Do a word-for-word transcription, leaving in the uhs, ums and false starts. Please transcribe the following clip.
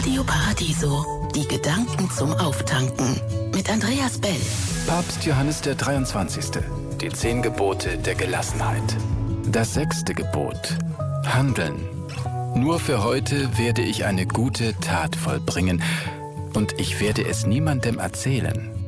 Radio Paradiso, die Gedanken zum Auftanken. Mit Andreas Bell. Papst Johannes der dreiundzwanzigste. Die zehn Gebote der Gelassenheit. Das sechste Gebot. Handeln. Nur für heute werde ich eine gute Tat vollbringen und ich werde es niemandem erzählen.